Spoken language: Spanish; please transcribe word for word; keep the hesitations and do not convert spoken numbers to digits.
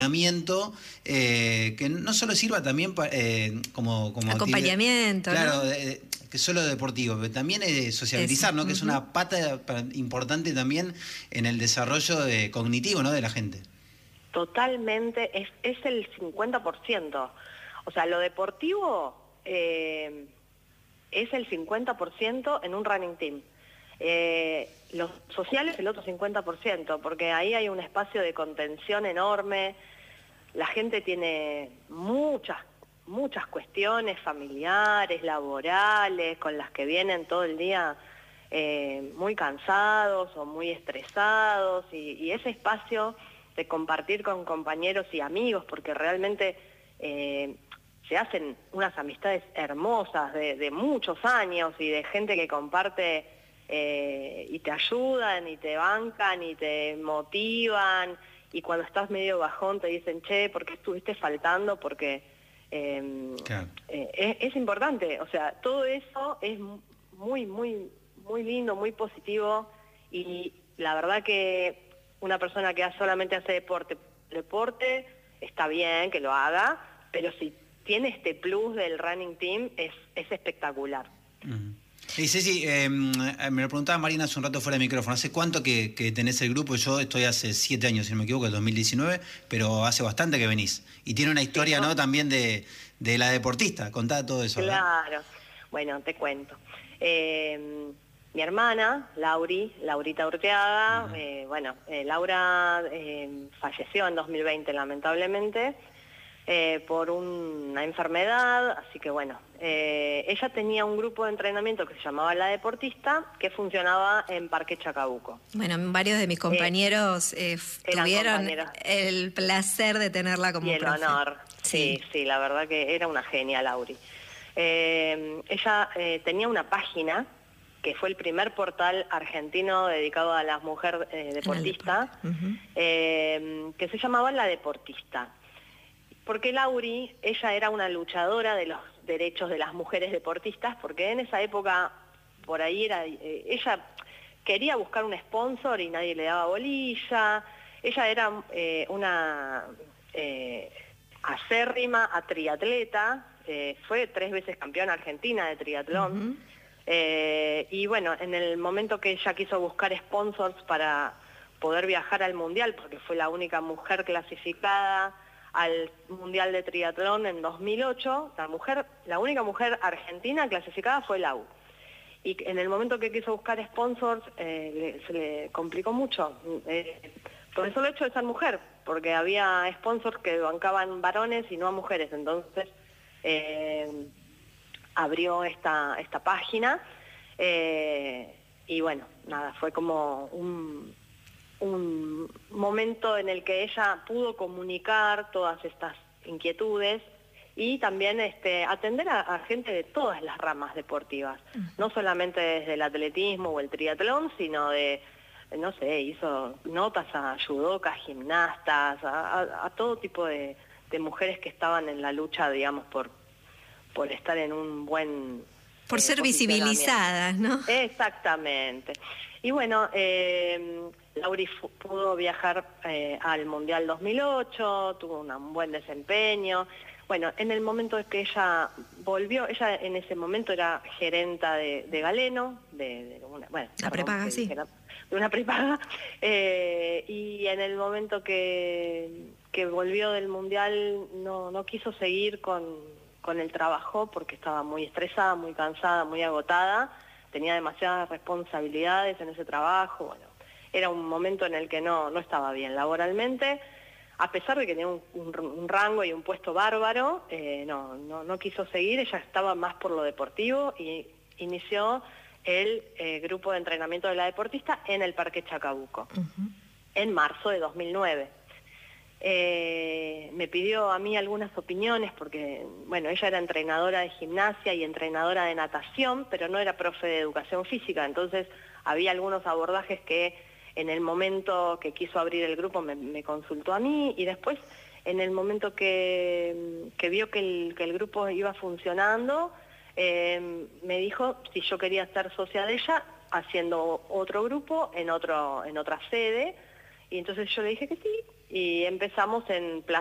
Eh, que no solo sirva también pa, eh, como, como acompañamiento, claro, ¿no? eh, que solo deportivo, pero también eh, sociabilizar, Eso. ¿no? Que Uh-huh. es una pata importante también en el desarrollo de, cognitivo, ¿no? De la gente. Totalmente, es, es el cincuenta por ciento. O sea, lo deportivo eh, es el cincuenta por ciento en un running team. Eh, los sociales el otro cincuenta por ciento, porque ahí hay un espacio de contención enorme. La gente tiene muchas, muchas cuestiones familiares, laborales, con las que vienen todo el día eh, muy cansados o muy estresados, y, y ese espacio de compartir con compañeros y amigos, porque realmente eh, se hacen unas amistades hermosas de, de muchos años y de gente que comparte eh, y te ayudan y te bancan y te motivan, y cuando estás medio bajón te dicen, che, ¿por qué estuviste faltando? Porque eh, claro. eh, es, es importante, o sea, todo eso es muy, muy, muy lindo, muy positivo, y la verdad que una persona que solamente hace deporte, deporte está bien que lo haga, pero si tiene este plus del running team es, es espectacular. Uh-huh. Y Ceci, eh, me lo preguntaba Marina hace un rato fuera de micrófono, ¿hace cuánto que, que tenés el grupo? Yo estoy hace siete años, si no me equivoco, el dos mil diecinueve, pero hace bastante que venís. Y tiene una historia, sí, ¿no? También de, de la deportista, contá todo eso. Claro, ¿verdad? Bueno, te cuento. Eh, mi hermana, Lauri, Laurita Urteaga, uh-huh. eh, bueno, eh, Laura eh, falleció en dos mil veinte lamentablemente, Eh, por una enfermedad, así que bueno, eh, ella tenía un grupo de entrenamiento que se llamaba La Deportista, que funcionaba en Parque Chacabuco. Bueno, varios de mis compañeros eh, eh, tuvieron compañeros. el placer de tenerla como y el profe. honor, sí. sí, sí, la verdad que era una genia, Lauri. Eh, ella eh, tenía una página que fue el primer portal argentino dedicado a las mujeres eh, deportistas, uh-huh. eh, que se llamaba La Deportista. Porque Lauri, ella era una luchadora de los derechos de las mujeres deportistas, porque en esa época, por ahí era, eh, ella quería buscar un sponsor y nadie le daba bolilla. Ella era eh, una eh, acérrima a triatleta, eh, fue tres veces campeona argentina de triatlón, uh-huh. eh, y bueno, en el momento que ella quiso buscar sponsors para poder viajar al Mundial, porque fue la única mujer clasificada al Mundial de Triatlón en dos mil ocho, la mujer, la única mujer argentina clasificada fue Lau. Y en el momento que quiso buscar sponsors, eh, le, se le complicó mucho. Eh, por eso el hecho de ser mujer, porque había sponsors que bancaban varones y no a mujeres. Entonces eh, abrió esta, esta página eh, y bueno, nada, fue como un... un momento en el que ella pudo comunicar todas estas inquietudes y también este, atender a, a gente de todas las ramas deportivas, uh-huh. no solamente desde el atletismo o el triatlón, sino de, no sé, hizo notas a judocas, gimnastas, a, a, a todo tipo de, de mujeres que estaban en la lucha, digamos, por, por estar en un buen... Por eh, ser visibilizadas, ¿no? Exactamente. Y bueno, eh, Lauri pudo viajar eh, al Mundial dos mil ocho, tuvo una, un buen desempeño. Bueno, en el momento en que ella volvió, ella en ese momento era gerenta de, de Galeno, de, de una, bueno, la perdón, prepaga, sí. Era, de una prepaga, eh, y en el momento que, que volvió del Mundial no, no quiso seguir con, con el trabajo porque estaba muy estresada, muy cansada, muy agotada, tenía demasiadas responsabilidades en ese trabajo, bueno, era un momento en el que no, no estaba bien laboralmente, a pesar de que tenía un, un, un rango y un puesto bárbaro, eh, no, no, no quiso seguir, ella estaba más por lo deportivo y inició el eh, grupo de entrenamiento de La Deportista en el Parque Chacabuco, uh-huh. en marzo de dos mil nueve. Eh, me pidió a mí algunas opiniones porque, bueno, ella era entrenadora de gimnasia y entrenadora de natación, pero no era profe de educación física, entonces había algunos abordajes que en el momento que quiso abrir el grupo me, me consultó a mí, y después en el momento que, que vio que el, que el grupo iba funcionando, eh, me dijo si yo quería ser socia de ella haciendo otro grupo en, otro, en otra sede, y entonces yo le dije que sí. y empezamos en Plaza